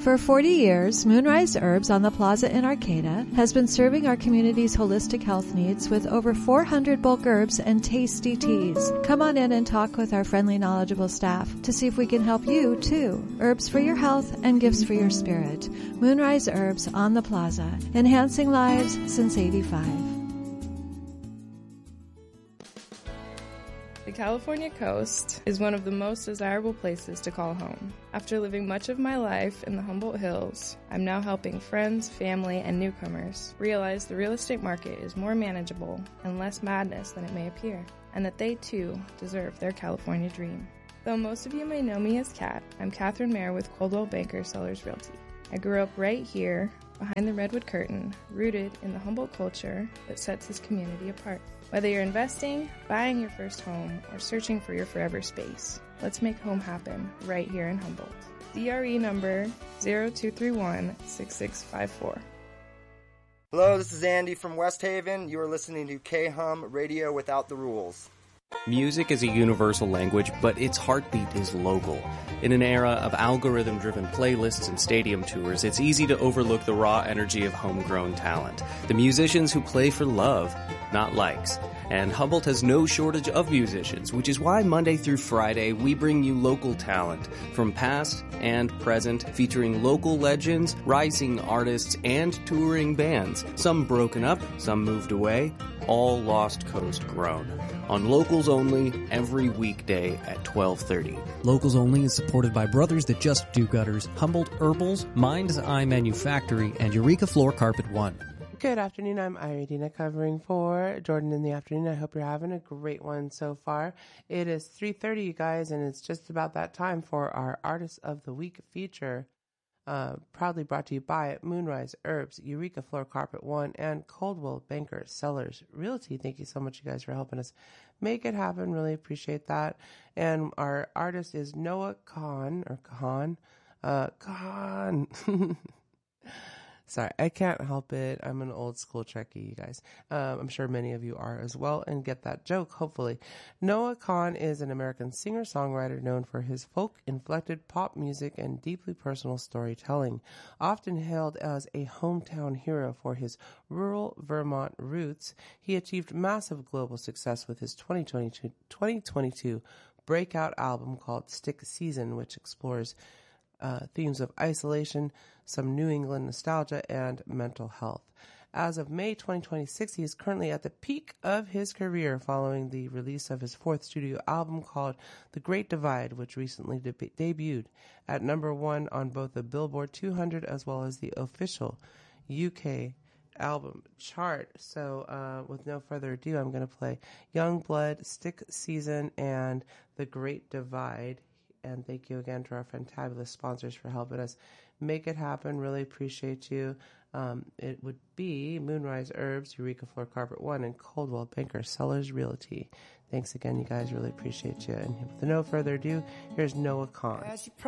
For 40 years, Moonrise Herbs on the Plaza in Arcata has been serving our community's holistic health needs with over 400 bulk herbs and tasty teas. Come on in and talk with our friendly, knowledgeable staff to see if we can help you, too. Herbs for your health and gifts for your spirit. Moonrise Herbs on the Plaza, enhancing lives since '85. The California coast is one of the most desirable places to call home. After living much of my life in the Humboldt Hills, I'm now helping friends, family, and newcomers realize the real estate market is more manageable and less madness than it may appear, and that they too deserve their California dream. Though most of you may know me as Kat, I'm Catherine Mayer with Coldwell Banker Sellers Realty. I grew up right here behind the Redwood Curtain, rooted in the Humboldt culture that sets this community apart. Whether you're investing, buying your first home, or searching for your forever space, let's make home happen right here in Humboldt. DRE number 0231-6654. Hello, this is Andy from West Haven. You are listening to K-Hum Radio Without the Rules. Music is a universal language, but its heartbeat is local. In an era of algorithm-driven playlists and stadium tours, it's easy to overlook the raw energy of homegrown talent. The musicians who play for love, not likes. And Humboldt has no shortage of musicians, which is why Monday through Friday we bring you local talent from past and present, featuring local legends, rising artists, and touring bands. Some broken up, some moved away, all Lost Coast grown. On Locals Only, every weekday at 12:30. Locals Only is supported by Brothers That Just Do Gutters, Humboldt Herbals, Mind's Eye Manufactory, and Eureka Floor Carpet One. Good afternoon. I'm Iridina covering for Jordan in the afternoon. I hope you're having a great one so far. It is 3:30, you guys, and it's just about that time for our Artist of the Week feature. Proudly brought to you by Moonrise Herbs, Eureka Floor Carpet One, and Coldwell Banker Sellers Realty. Thank you so much, you guys, for helping us make it happen. Really appreciate that. And our artist is Noah Kahn, or Kahan. Kahan. Sorry, I can't help it. I'm an old school Trekkie, you guys. I'm sure many of you are as well and get that joke, hopefully. Noah Kahn is an American singer-songwriter known for his folk-inflected pop music and deeply personal storytelling. Often hailed as a hometown hero for his rural Vermont roots, he achieved massive global success with his 2022 breakout album called Stick Season, which explores themes of isolation, some New England nostalgia, and mental health. As of May 2026, he is currently at the peak of his career following the release of his fourth studio album called The Great Divide, which recently debuted at number 1 on both the Billboard 200 as well as the official UK album chart. So with no further ado, I'm going to play Youngblood, Stick Season, and The Great Divide. And thank you again to our fantabulous sponsors for helping us make it happen. Really appreciate you. It would be Moonrise Herbs, Eureka Floor Carpet One, and Coldwell Banker Sellers Realty. Thanks again, you guys. Really appreciate you. And with no further ado, here's Noah Kahn.